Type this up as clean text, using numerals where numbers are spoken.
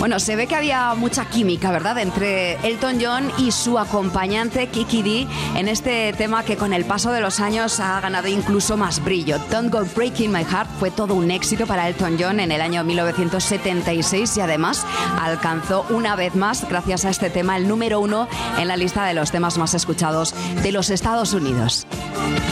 Bueno, se ve que había mucha química, ¿verdad?, entre Elton John y su acompañante Kiki Dee en este tema que con el paso de los años ha ganado incluso más brillo. Don't Go Breaking My Heart fue todo un éxito para Elton John en el año 1976 y además alcanzó una vez más, gracias a este tema, el número 1 en la lista de los temas más escuchados de los Estados Unidos.